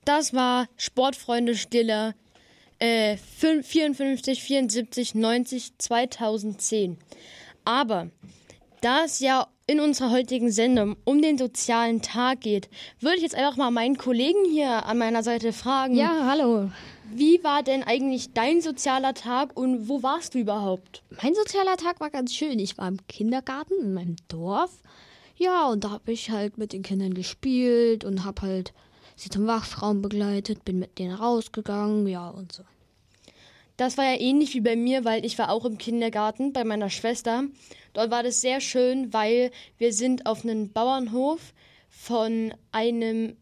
Das war Sportfreunde Stiller 54, 74, 90, 2010. Aber da es ja in unserer heutigen Sendung um den sozialen Tag geht, würde ich jetzt einfach mal meinen Kollegen hier an meiner Seite fragen. Ja, hallo. Wie war denn eigentlich dein sozialer Tag und wo warst du überhaupt? Mein sozialer Tag war ganz schön. Ich war im Kindergarten in meinem Dorf. Ja, und da habe ich halt mit den Kindern gespielt und habe halt sie zum Wachraum begleitet, bin mit denen rausgegangen, ja und so. Das war ja ähnlich wie bei mir, weil ich war auch im Kindergarten bei meiner Schwester. Dort war das sehr schön, weil wir sind auf einen Bauernhof von einem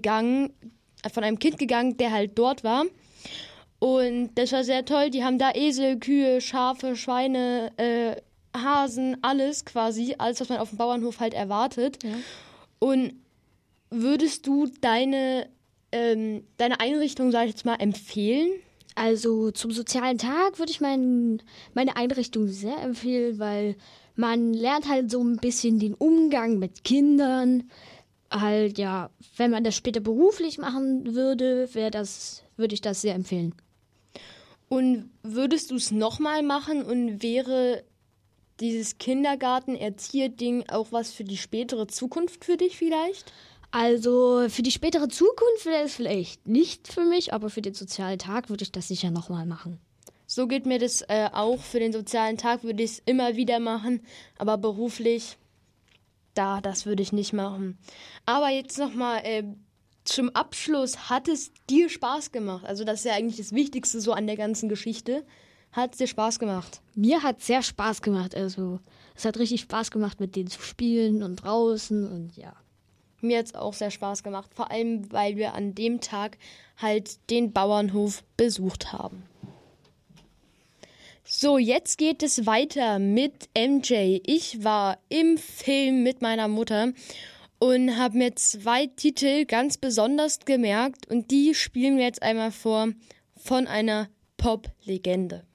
Kind gegangen, der halt dort war. Und das war sehr toll. Die haben da Esel, Kühe, Schafe, Schweine, Hasen, alles quasi, alles, was man auf dem Bauernhof halt erwartet. Ja. Und würdest du deine Einrichtung, sag ich jetzt mal, empfehlen? Also zum sozialen Tag würde ich meine Einrichtung sehr empfehlen, weil man lernt halt so ein bisschen den Umgang mit Kindern. Halt, ja, wenn man das später beruflich machen würde, würde ich das sehr empfehlen. Und würdest du es nochmal machen und wäre dieses Kindergarten-Erzieherding auch was für die spätere Zukunft für dich vielleicht? Also für die spätere Zukunft wäre es vielleicht nicht für mich, aber für den sozialen Tag würde ich das sicher nochmal machen. So geht mir das auch. Für den sozialen Tag würde ich es immer wieder machen, aber beruflich, das würde ich nicht machen. Aber jetzt nochmal zum Abschluss, hat es dir Spaß gemacht? Also das ist ja eigentlich das Wichtigste so an der ganzen Geschichte. Hat es dir Spaß gemacht? Mir hat es sehr Spaß gemacht. Also es hat richtig Spaß gemacht, mit denen zu spielen und draußen und ja. Mir hat es auch sehr Spaß gemacht, vor allem, weil wir an dem Tag halt den Bauernhof besucht haben. So, jetzt geht es weiter mit MJ. Ich war im Film mit meiner Mutter und habe mir 2 Titel ganz besonders gemerkt und die spielen wir jetzt einmal vor von einer Pop-Legende.